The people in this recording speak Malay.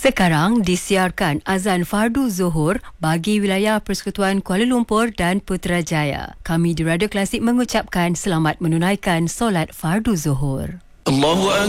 Sekarang disiarkan azan fardu Zuhur bagi wilayah Persekutuan Kuala Lumpur dan Putrajaya. Kami di Radio Klasik mengucapkan selamat menunaikan solat fardu Zuhur.